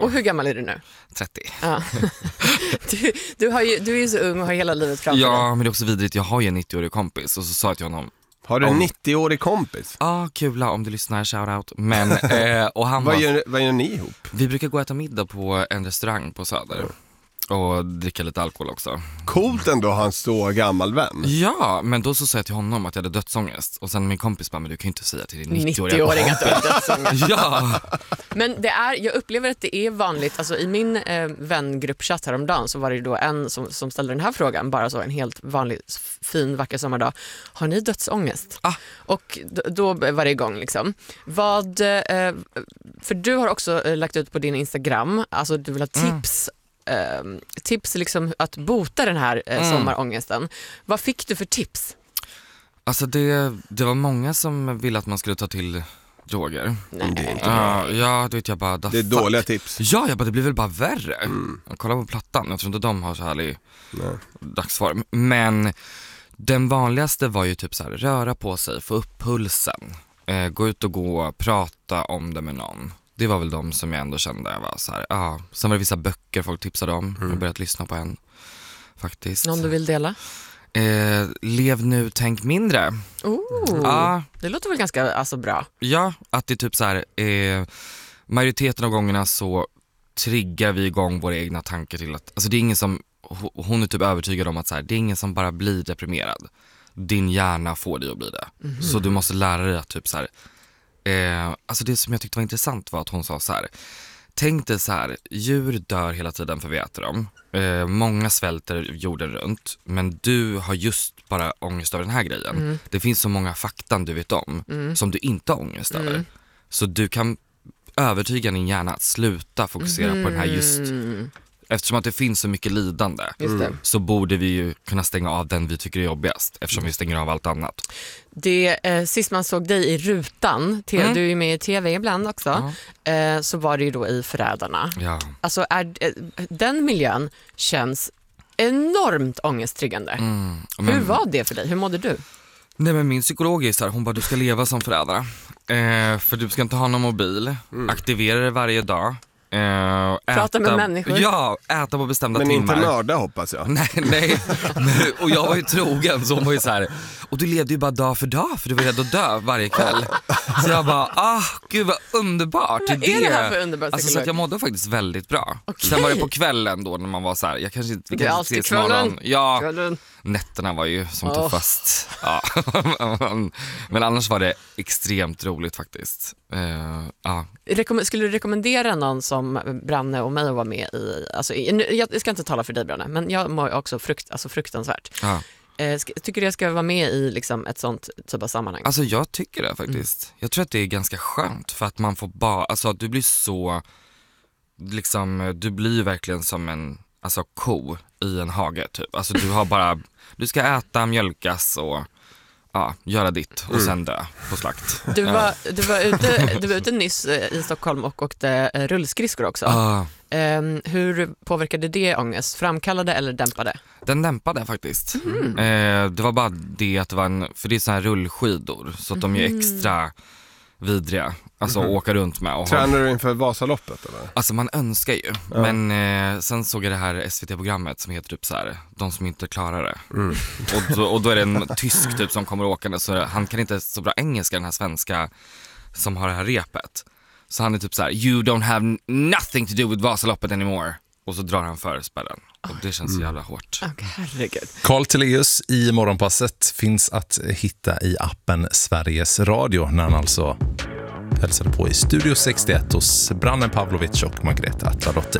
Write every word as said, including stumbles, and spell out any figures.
Och hur gammal är du nu? trettio. Ja. du, du, har ju, du är ju så ung och har hela livet framför dig. Ja, men det är också vidrigt. Jag har ju en nittioårig kompis och så sa jag till honom. Har du en om... nittioårig kompis? Ja, ah, kul om du lyssnar, shoutout. Men, eh, och han vad, var... gör, vad gör ni ihop? Vi brukar gå och äta middag på en restaurang på Söder. Och dricka lite alkohol också. Coolt ändå att ha en så gammal vän. Ja, men då så sa jag till honom att jag hade dödsångest. Och sen min kompis bara, men du kan ju inte säga till din nittioåriga nittioåring att du har dödsångest. Ja. Men det är, jag upplever att det är vanligt, alltså i min eh, vängruppchatt häromdagen så var det då en som, som ställde den här frågan, bara så en helt vanlig, fin, vacker sommardag. Har ni dödsångest? Ah. Och då, då var det igång liksom. Vad, eh, för du har också eh, lagt ut på din Instagram, alltså du vill ha tips mm. Uh, tips liksom att bota den här uh, mm. sommarångesten. Vad fick du för tips? Alltså det, det var många som ville att man skulle ta till droger. Nej, det är inte uh, ja, det vet jag bara. Det är dåliga tips. Ja, jag bara, det blir väl bara värre. Mm. Kolla på plattan, jag tror inte de har så härlig Nej. dagsform. Men den vanligaste var ju typ så här, röra på sig, få upp pulsen, uh, gå ut och gå, prata om det med någon. Det var väl de som jag ändå kände var så här, ja. Sen var det vissa böcker folk tipsade om. Mm. Jag börjat lyssna på en faktiskt. Någon du vill dela? Eh, lev nu, tänk mindre. Oh, ja. Det låter väl ganska alltså, bra. Ja, att det är typ så här, eh, majoriteten av gångerna så triggar vi igång våra egna tankar till att, alltså det är ingen som, hon är typ övertygad om att så här, det är ingen som bara blir deprimerad. Din hjärna får dig att bli det. Mm. Så du måste lära dig att typ så här, Eh, alltså det som jag tyckte var intressant var att hon sa så här: tänk dig så här, djur dör hela tiden för vi äter dem. Eh, många svälter jorden runt, men du har just bara ångest över den här grejen. Mm. Det finns så många faktan du vet om mm. som du inte har ångest över. Mm. Så du kan övertyga din hjärna att sluta fokusera mm. på den här just. Eftersom att det finns så mycket lidande mm. så borde vi ju kunna stänga av den vi tycker är jobbigast, eftersom vi stänger av allt annat. Det, eh, sist man såg dig i Rutan, te- mm. du är ju med i tv ibland också, ja. eh, så var det ju då i Förrädarna. Ja. Alltså är, eh, den miljön känns enormt ångesttriggande. Mm. Men, hur var det för dig? Hur mådde du? Nej, men min psykolog är så här, hon bara, du ska leva som förrädare. Eh, för du ska inte ha någon mobil, mm. aktivera det varje dag. Uh, Prata äta, med människor. Ja, äta på bestämda men timmar. Men inte mörda hoppas jag. Nej, nej. Men, och jag var ju trogen, så hon var ju så här. Och du levde ju bara dag för dag, för du var rädd att dö varje kväll. Så jag bara, ah, gud vad underbart. Vad är det här för underbart? Alltså så att jag mådde faktiskt väldigt bra. Okay. Sen var det på kvällen då när man var så här, jag kanske inte, vi det är kanske alltid kvällen. Ja, kvällen. Nätterna var ju som oh. tuffast. Ja. Men annars var det extremt roligt faktiskt. Uh, ja. Rekomm- skulle du rekommendera någon som Branne och mig att vara med i? Alltså, jag ska inte tala för dig, Branne, men jag mår också frukt, alltså fruktansvärt. Ja. Uh, ska, tycker du jag ska vara med i liksom, ett sånt typ av sammanhang? Alltså jag tycker det faktiskt. Mm. Jag tror att det är ganska skönt för att man får bara, alltså du blir så, liksom, du blir verkligen som en alltså, ko i en hage typ. Alltså du har bara, du ska äta, mjölkas och ja, göra ditt och sen dö på slakt. Du var, du var, ute, du var ute nyss i Stockholm och åkte rullskridskor också. Ah. Um, hur påverkade det ångest? Framkallade eller dämpade? Den dämpade faktiskt. Mm. Eh, det var bara det att det var en, för det är så här rullskidor så att de är extra vidriga. Alltså mm. åka runt med. Och tränar du inför Vasaloppet eller? Alltså man önskar ju. Ja. Men eh, sen såg jag det här S V T-programmet som heter typ så här, de som inte klarar det. Mm. Och, då, och då är det en tysk typ som kommer åkande, så han kan inte så bra engelska, den här svenska som har det här repet. Så han är typ så här, you don't have nothing to do with Vasaloppet anymore. Och så drar han för spärren. Och det känns mm. jävla hårt. Okay, herregud. Carl Teleus i Morgonpasset finns att hitta i appen Sveriges Radio när han alltså hälsade på i Studio sextioett hos Branne Pavlovic och Margareta Atladotte.